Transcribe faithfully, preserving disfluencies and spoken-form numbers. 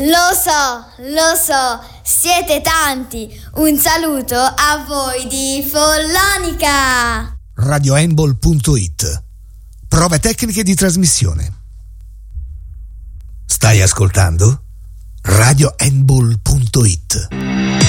Lo so, lo so, siete tanti. Un saluto a voi di Follonica. radio handball punto it. Prove tecniche di trasmissione. Stai ascoltando? radio handball punto it.